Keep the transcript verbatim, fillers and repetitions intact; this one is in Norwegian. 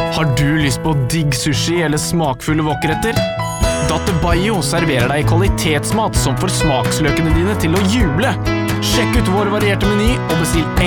Har du lyst på digg sushi eller smakfulle wokretter? Dattebayo serverer deg kvalitetsmat som får smaksløkene dine til å juble. Sjekk ut vår varierte meny og bestill